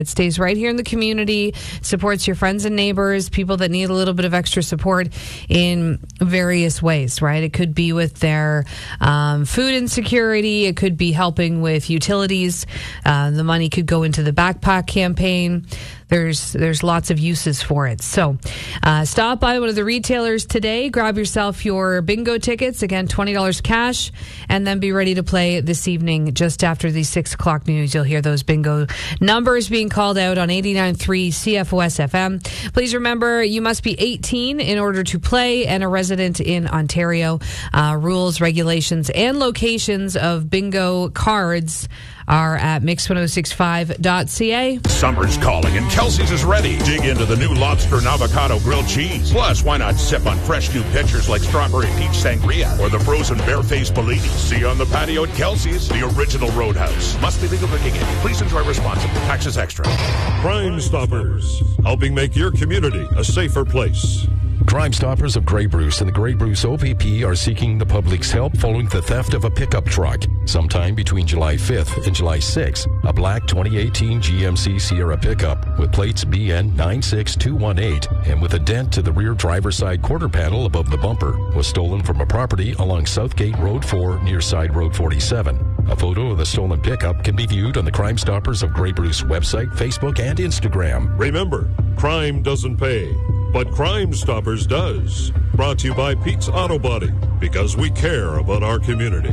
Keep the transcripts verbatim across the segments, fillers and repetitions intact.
It stays right here in the community, supports your friends and neighbors, people that need a little bit of extra support in various ways, right? It could be with their um, food insecurity. It could be helping with utilities. Uh, the money could go into the backpack campaign. There's there's lots of uses for it. So uh, stop by one of the retailers today. Grab yourself your bingo tickets. Again, twenty dollars cash. And then be ready to play this evening just after the six o'clock news. You'll hear those bingo numbers being called out on eighty-nine point three C F O S F M. Please remember, you must be eighteen in order to play and a resident in Ontario. Uh, rules, regulations, and locations of bingo cards are at mix ten sixty-five dot c a. Summer's calling and Kelsey's is ready. Dig into the new lobster and avocado grilled cheese. Plus, why not sip on fresh new pitchers like strawberry peach sangria or the frozen barefaced Bellini? See you on the patio at Kelsey's, the original Roadhouse. Must be legal drinking age. Please enjoy responsibly. Taxes extra. Crime Stoppers, helping make your community a safer place. Crime Stoppers of Grey Bruce and the Grey Bruce O P P are seeking the public's help following the theft of a pickup truck. Sometime between July fifth and July sixth, a black twenty eighteen G M C Sierra pickup with plates B N nine six two one eight and with a dent to the rear driver's side quarter panel above the bumper was stolen from a property along Southgate Road four near Side Road forty-seven. A photo of the stolen pickup can be viewed on the Crime Stoppers of Grey Bruce website, Facebook, and Instagram. Remember, crime doesn't pay, but Crime Stoppers does. Brought to you by Pete's Auto Body, because we care about our community.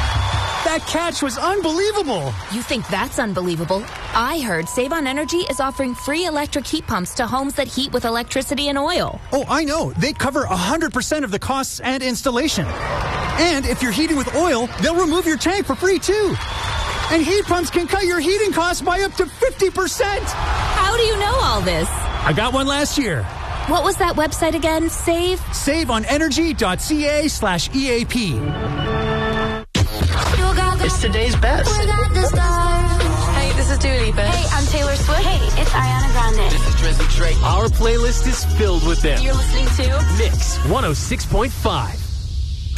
That catch was unbelievable. You think that's unbelievable? I heard Save on Energy is offering free electric heat pumps to homes that heat with electricity and oil. Oh, I know. They cover one hundred percent of the costs and installation. And if you're heating with oil, they'll remove your tank for free, too. And heat pumps can cut your heating costs by up to fifty percent. How do you know all this? I got one last year. What was that website again? Save? save on energy dot c a slash E A P. It's today's best. Hey, this is Dua Lipa. Hey, I'm Taylor Swift. Hey, it's Ariana Grande. This is Drizzy Drake. Our playlist is filled with them. You're listening to Mix one oh six point five.